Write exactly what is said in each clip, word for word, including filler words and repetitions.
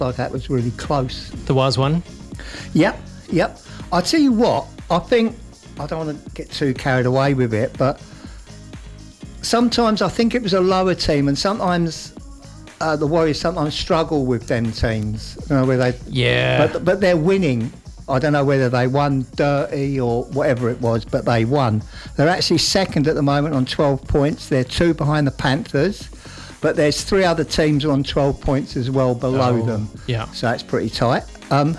like that was really close. There was one. Yep, yep. I tell you what, I think, I don't want to get too carried away with it, but sometimes I think it was a lower team, and sometimes uh, the Warriors sometimes struggle with them teams, you know, where they, Yeah. but but they're winning. I don't know whether they won dirty or whatever it was, but they won. They're actually second at the moment on twelve points. They're two behind the Panthers, but there's three other teams on twelve points as well below Oh, them. yeah. So that's pretty tight. Um,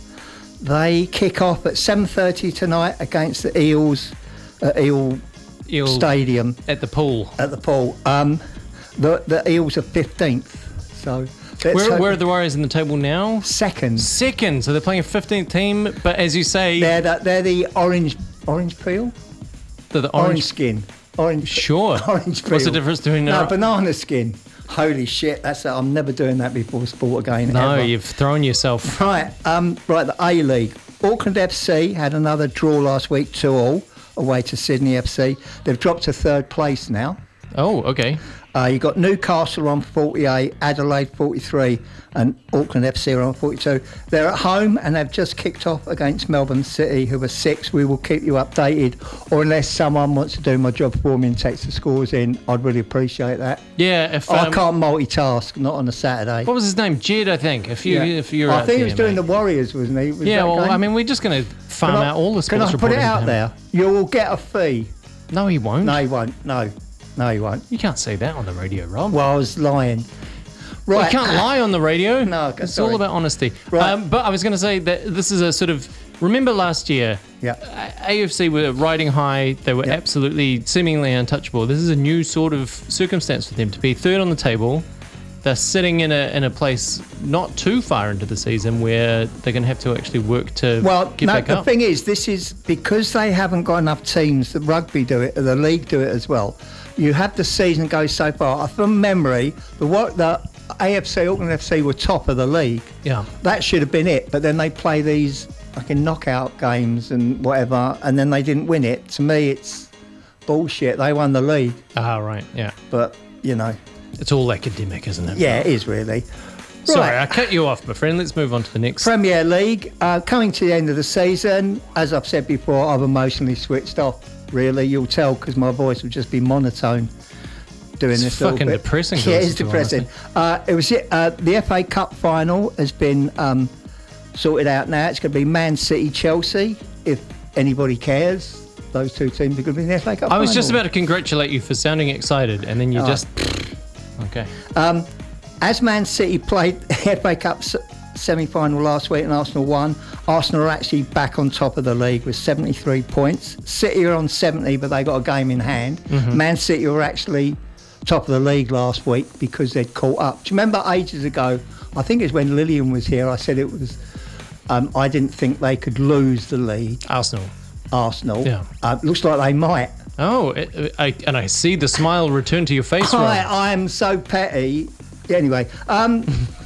they kick off at seven thirty tonight against the Eels at Eel, Eel Stadium at the pool. at the pool. Um, the, the Eels are fifteenth. So let's Where, hope- where are the Warriors in the table now? second. Second, so they're playing a fifteenth team, but as you say, They're the, they're the orange orange peel, they're the orange, orange. skin, orange. Sure. Orange peel. What's the difference between no a- banana skin? Holy shit! That's I'm never doing that before sport again. No, ever. you've thrown yourself. Right, um, right. The A League. Auckland F C had another draw last week, two all, away to Sydney F C. They've dropped to third place now. Oh, okay. Uh, you've got Newcastle on forty-eight, Adelaide forty-three, and Auckland F C are on forty-two. They're at home and they've just kicked off against Melbourne City, who are six. We will keep you updated, or unless someone wants to do my job for me and takes the scores in, I'd really appreciate that. Yeah, if I um, can't multitask, not on a Saturday. What was his name? Jed, I think. If you, Yeah. if you're, I out think he there, was doing mate. the Warriors, wasn't he? Was Yeah, that well, game? I mean, we're just going to farm Can I- out all the Can sports I put it reporting to out him. there? You will get a fee. No, he won't. No, he won't. No, no, he won't. You can't say that on the radio, Rob. Well, I was lying. Well, Right. you can't lie on the radio. No, okay, it's sorry. all about honesty. Right. Um, but I was going to say that this is a sort of. Remember last year, Yeah. A F C were riding high. They were Yeah. absolutely, seemingly untouchable. This is a new sort of circumstance for them to be third on the table. They're sitting in a in a place not too far into the season where they're going to have to actually work to Well, get no, back the up. thing is, this is because they haven't got enough teams. The rugby do it, the league do it as well. You have the season go so far. From memory, the what the A F C, Auckland F C were top of the league. Yeah. That should have been it. But then they play these fucking knockout games and whatever, and then they didn't win it. To me, it's bullshit. They won the league, Ah, right. Yeah. but you know, It's all academic, isn't it? yeah, it is really. Sorry, Right. I cut you off, my friend. Let's move on to the next. Premier League, uh, coming to the end of the season. As I've said before, I've emotionally switched off, really. You'll tell because my voice will just be monotone doing It's this. little fucking bit. depressing to Yeah, listen it's to, depressing. Uh, it was it. Uh, the F A Cup final has been um, sorted out now. It's going to be Man City, Chelsea, if anybody cares. Those two teams are going to be in the F A Cup I was final. just about to congratulate you for sounding excited, and then you Oh. just. Okay. Um, as Man City played the F A Cup s- semi-final last week and Arsenal won, Arsenal are actually back on top of the league with seventy-three points. City are on seventy, but they got a game in hand. Mm-hmm. Man City were actually top of the league last week because they'd caught up. Do you remember ages ago, I think it was when Lillian was here, I said it was, um, I didn't think they could lose the league, Arsenal. Arsenal. Yeah. Uh, looks like they might. Oh, it, I, and I see the smile return to your face, Rob. I, I am so petty. Anyway, um...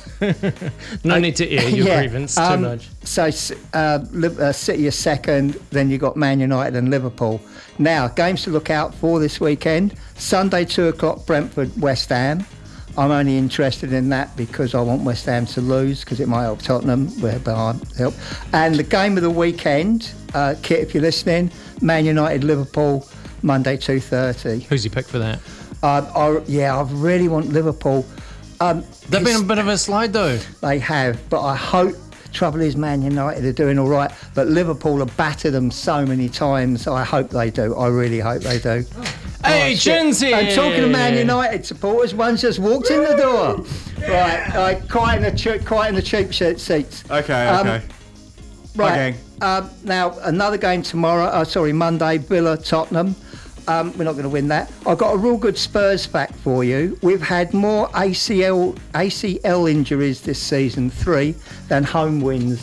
No need to air your Yeah, grievance too um, much. So uh, Liv- uh, City are second, then you've got Man United and Liverpool. Now, games to look out for this weekend. Sunday, two o'clock, Brentford, West Ham. I'm only interested in that because I want West Ham to lose because it might help Tottenham, where I help. And the game of the weekend, uh, Kit, if you're listening, Man United, Liverpool, Monday, two thirty. Who's your pick for that? Um, I, yeah, I really want Liverpool. Um, They've been it's- a bit of a slide, though. They have, but I hope. Trouble is, Man United are doing all right, but Liverpool have battered them so many times. I hope they do. I really hope they do. Hey, Oh, shit. Jonesy! I'm talking to Man United supporters. One's just walked in the door. Right, right, quiet in the che- quiet in the cheap shirt seats. Okay, Um, okay. Right. gang. Um, now another game tomorrow. Uh, sorry, Monday. Villa, Tottenham. Um, we're not going to win that. I've got a real good Spurs fact for you. We've had more A C L A C L injuries this season, three, than home wins.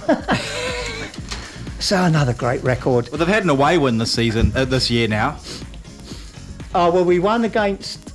So another great record. Well, they've had an away win this season, uh, this year now. Oh well, we won against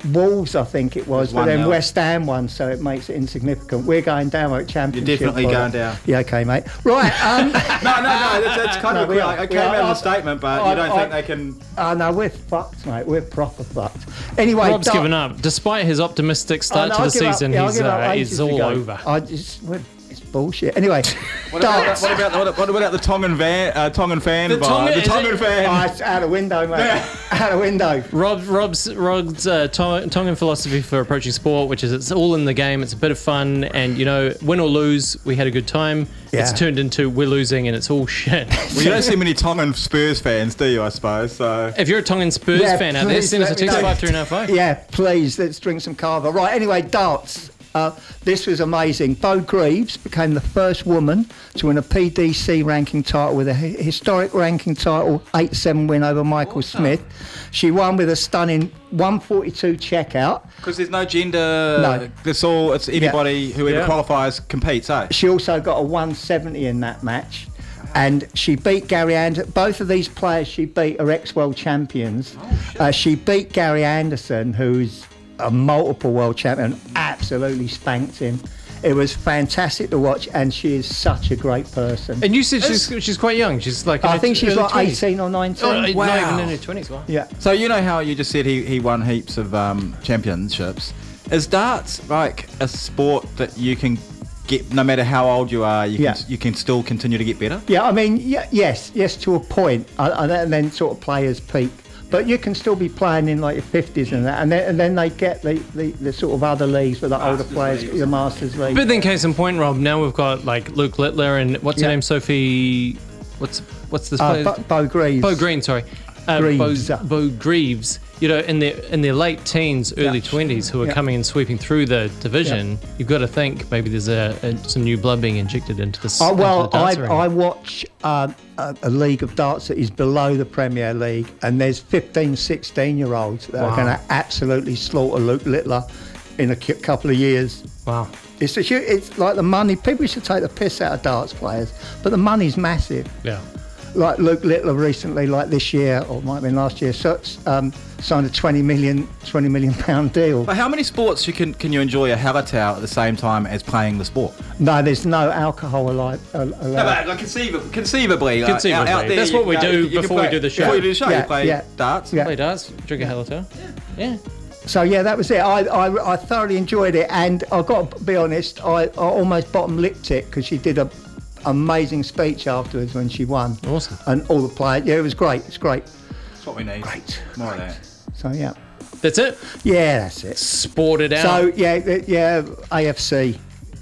Wolves, I think it was, It was but then one nil. West Ham won, so it makes it insignificant. We're going down at You're Championship. definitely for going that. down. Yeah, okay, mate. Right. Um, No, no, no. That's, that's kind No, of we weird. are. It We came are. out of I- the statement, but I- you don't I- think they can. oh, no, we're fucked, mate. We're proper fucked. Anyway, Rob's Dar- given up. Despite his optimistic Oh, start no, to I the give up. season, Yeah, I he's, give up uh, ages he's all ago. over. I just, we're- it's bullshit. Anyway, What about, darts. what about what, what about the Tongan van? Uh, Tongan fan The vibe? Tongan- the is Tongan it- fan. Oh, it's out the window, mate. Out the window. Rob, Rob's, Rob's uh, Tong- Tongan philosophy for approaching sport, which is it's all in the game, it's a bit of fun, and you know, win or lose, we had a good time. It's Yeah. turned into we're losing and it's all shit. Well, you don't see many Tongan Spurs fans, do you? I suppose so. If you're a Tongan Spurs Yeah, fan out there, please send us a let me text know. five three nine five. Yeah, please, let's drink some carver. Right, anyway, darts. Uh, this was amazing. Bo Greaves became the first woman to win a P D C ranking title with a hi- historic ranking title, eight seven win over Michael Smith. She won with a stunning one forty-two checkout. Because there's no gender. No. It's all. It's anybody whoever Yeah. qualifies competes. Eh? She also got a one seventy in that match. And she beat Gary Anderson. Both of these players she beat are ex-world champions. Uh, she beat Gary Anderson, who's a multiple world champion, absolutely spanked him. It was fantastic to watch, and she is such a great person. And you said she's she's quite young. She's like in I her think she's early like twenties. eighteen or nineteen. Oh, Wow. Not even in her twenties. Wow. Yeah. So you know how you just said he, he won heaps of um, championships. Is darts like a sport that you can get no matter how old you are? You Yeah. can you can still continue to get better. Yeah, I mean, yeah, yes, yes, to a point, uh, and then- and then sort of players peak. But you can still be playing in like your fifties and that, and then, and then they get the, the, the sort of other leagues with the older players, the Masters League. But then, case in point, Rob. Now we've got like Luke Littler and what's her Yeah. name, Sophie. What's what's this uh, player? Bo, Bo Greaves. Bo Green, sorry. Uh, Greaves. Bo, Bo Greaves, you know, in their in their late teens, early Yeah. twenties, who are Yeah. coming and sweeping through the division. You've got to think maybe there's a, a some new blood being injected into this. Oh, well, into the I, darts I arena. watch um, a, a league of darts that is below the Premier League, and there's fifteen, sixteen year olds that Wow. are going to absolutely slaughter Luke Littler in a cu- couple of years. Wow. It's, a, hu- it's like the money, people should take the piss out of darts players, but the money's massive. Yeah. Like Luke Littler recently, like this year, or it might have been last year, so, um, signed a twenty million, twenty million pound deal. But how many sports you can can you enjoy a hallertau at the same time as playing the sport? No, there's no alcohol allowed. allowed. No, but like conceivably, conceivably, like, Conceivably. Out, out there That's you what we can- do you can before we play- do the show. Before you do the show, Yeah, you play yeah. darts. Yeah. Play darts, drink a hallertau. Yeah. So yeah, that was it. I, I, I thoroughly enjoyed it, and I've got to be honest, I, I almost bottom lipped it because she did a amazing speech afterwards when she won. Awesome. And all the players, yeah, it was great. It's great. That's what we need. Great. More of that. So yeah, That's it. yeah, that's it. Sported out. So yeah, th- yeah, A F C.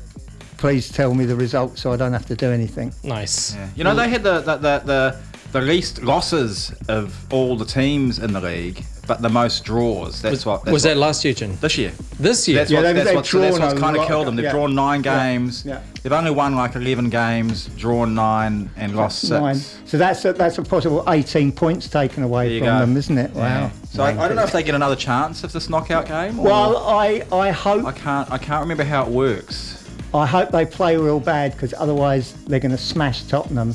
Please tell me the results so I don't have to do anything. nice. Yeah. You know, they had the the, the the the least losses of all the teams in the league, but the most draws. That's Was, what. That's was what, that last year, Jim? this year? This year. That's Yeah, what, they- that's, they've what, so that's drawn what's a kind of lot killed of- them. They've yeah. drawn nine Yeah. games. Yeah. They've only won like eleven games, drawn nine, and lost six. Nine. So that's a, that's a possible eighteen points taken away There you from go. them, isn't it? Yeah. Wow. So I, I don't know if they get another chance of this knockout game. Or Well, I I hope I can't. I can't remember how it works. I hope they play real bad because otherwise they're going to smash Tottenham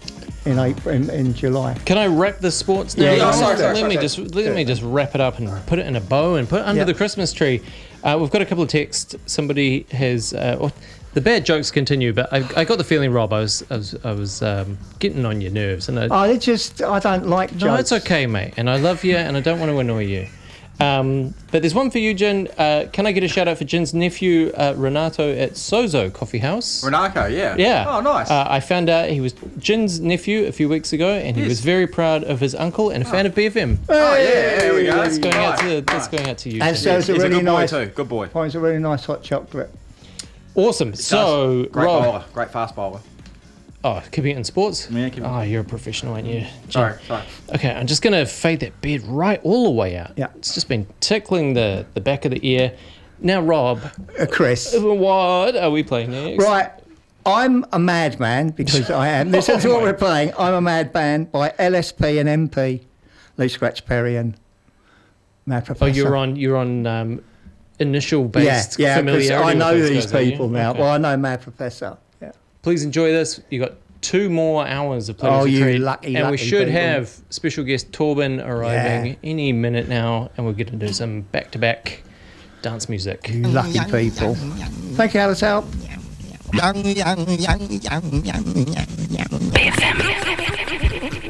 in April, in, in July. Can I wrap the sports now? Yeah, yeah, Let sorry, me- sorry, let sorry, me sorry. just let me just wrap it up and put it in a bow and put it under Yeah. the Christmas tree. Uh, we've got a couple of texts. Somebody has. Uh, oh, the bad jokes continue, but I, I got the feeling, Rob, I was I was, I was um, getting on your nerves, and I, I it just I don't like jokes. no, it's okay, mate, and I love you, and I don't want to annoy you. Um, but there's one for you, Jin. Uh, can I get a shout out for Jin's nephew, uh, Renato, at Sozo Coffee House? Renato, yeah. Yeah. Oh, nice. Uh, I found out he was Jin's nephew a few weeks ago, and he Yes. was very proud of his uncle and a fan of B F M. oh yeah, there we go. That's going out Nice, to nice. that's going out to you. And Jin. so it's a He's a really good boy nice. too. Good boy. Finds a really nice hot chocolate. Awesome. So, great Rob, bowler, great fast bowler. oh, keeping it in sports. Yeah, keep it- Oh, you're a professional, aren't you? Jin? Sorry, sorry. Okay, I'm just gonna fade that beard right all the way out. Yeah. It's just been tickling the the back of the ear. Now, Rob, Uh, Chris. what are we playing next? Right. I'm a madman because I am. This is Oh what my- we're playing. I'm a Madman by L S P and M P, Lee Scratch Perry and Mad Oh, Professor. you're on you're on um, initial Yeah, based yeah. Because familiarity. I with know those these guys, are you? people now. Okay. Well, I know Mad Professor. Yeah. Please enjoy this. You got two more hours of Players Oh, you Retreat. lucky, And we lucky should people. have special guest Torben arriving Yeah. any minute now, and we're going to do some back-to-back dance music. You lucky people. Thank you, Alice. Help. Young, young, young, young, young, young, young. B F M.